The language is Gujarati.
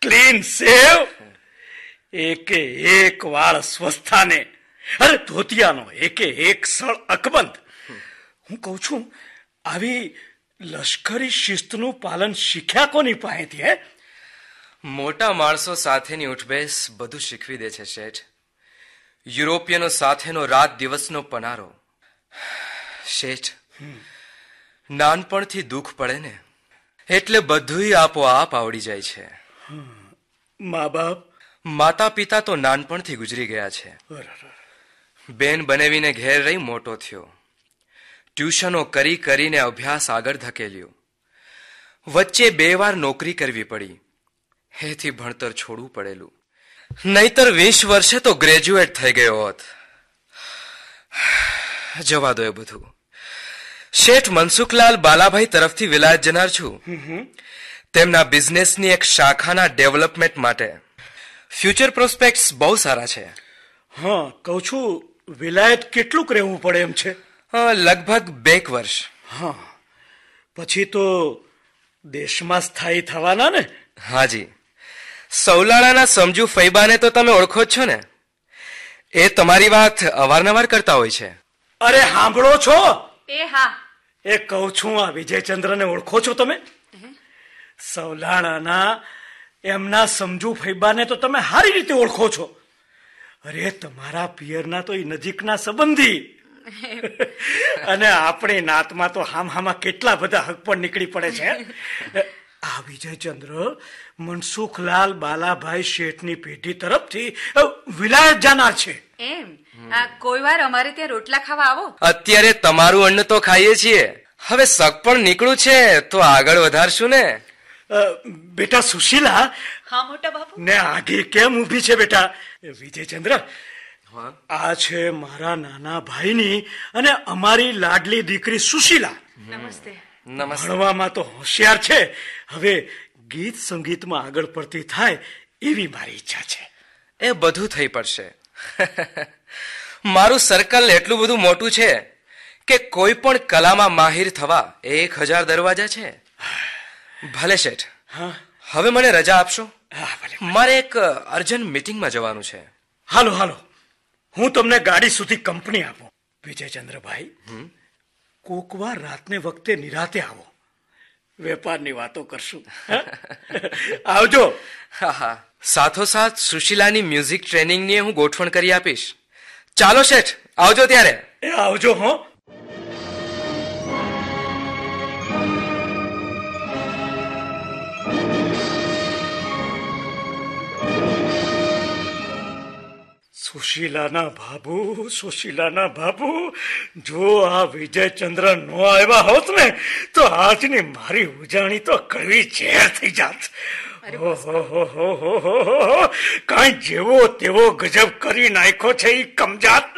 ક્લીન શેવ, એકે એક વાળ સ્વસ્થાને, અરે ધોતિયાનો એકે એક સળ અકબંધ. હું કઉ છું, આવી લશ્કરી શિસ્તનું પાલન શીખ્યા કોની પાસેથી? હે, મોટા માણસો સાથેની ઉઠબેસ બધું શીખવી દે છે શેઠ. યુરોપિયનો સાથેનો રાત દિવસનો પનારો. શેઠ, નાનપણથી દુઃખ પડે ને એટલે બધુંય આપોઆપ આવડી જાય છે. મા બાપ, માતા પિતા તો નાનપણથી ગુજરી ગયા છે. બેન બનેવીને ઘેર રહી મોટો થયો. ટ્યુશનો કરી કરીને અભ્યાસ આગળ ધકેલ્યો. વચ્ચે 2 વાર નોકરી કરવી પડી. એથી ભણતર છોડવું પડેલું. નહીતર 20 વર્ષે તો ગ્રેજ્યુએટ થઈ ગયો હોત. જવા દો એ બધું. શેઠ મનસુખલાલ બાલાભાઈ તરફથી વિલાયત જનાર છું. તેમના બિઝનેસની એક શાખાના ડેવલપમેન્ટ માટે. ફ્યુચર પ્રોસ્પેક્ટ્સ બહુ સારા છે. હા, કહું છું, વિલાયત કેટલુંક રહેવું પડે એમ છે? લગભગ 2 વર્ષ. હા, પછી તો દેશમાં સ્થાયી થવાના ને? હાજી. સૌલાળાના સમજુ ફૈબાને તો તમે ઓળખો જ છો ને? એ તમારી વાત અવારનવાર કરતા હોય છે. અરે સાંભળો છો? એ હા. એ કહું છું, આ વિજયચંદ્રને ઓળખો છો તમે? સૌલાળાના એમના સમજુ ફૈબાને તો તમે સારી રીતે ઓળખો છો. અરે તમારા પિયરના તો એ નજીકના સંબંધી. અને આપણી નાતમાં તો હામાં કેટલા બધા હક પણ નીકળી પડે છે. આ વિજયચંદ્ર મનસુખલાલ બાલાભાઈ શેઠની પેઢી તરફથી વિલાયત જાનાર છે. એમ? કોઈ વાર અમારે ત્યાં રોટલા ખાવા આવો. અત્યારે તમારું અન્ન તો ખાઈએ છીએ. હવે શક પણ નીકળું છે તો આગળ વધારશું ને. બેટા સુશીલા. હા મોટા બાપુ. ને આગે કેમ ઊભી છે બેટા? વિજયચંદ્ર, આ છે મારા નાના ભાઈની અને અમારી લાડલી દીકરી સુશીલા. નમસ્તે. ભણવામાં તો હોશિયાર છે. હવે ગીત સંગીતમાં આગળ પડતી થાય એવી મારી ઈચ્છા છે. એ બધું થઈ પડશે. મારું સર્કલ એટલું બધું મોટું છે કે કોઈ પણ કલામાં માહિર થવા 1000 દરવાજા છે. ભલે શેઠ, હવે મને રજા આપશો. મારે એક અર્જન્ટ મીટિંગમાં જવાનું છે. હાલો હાલો, હું તમને ગાડી સુધી કંપની આપું. વિજયચંદ્રભાઈ, કોકવાર રાતને વખતે નિરાતે આવો. વેપારની વાતો કરશું. આવજો. હા, સાથોસાથ સુશીલાની મ્યુઝિક ટ્રેનિંગની હું ગોઠવણ કરી આપીશ. ચાલો શેઠ, આવજો ત્યારે. એ આવજો. હો, સુશીલાના બાબુ, સુશીલાના બાબુ, જો આ વિજયચંદ્ર નો આવ્યા હોત ને તો આજની મારી ઉજાણી તો કડવી ઝેર થઈ જાત. કાંઈ જેવો તેવો ગજબ કરી નાખ્યો છે એ કમજાત.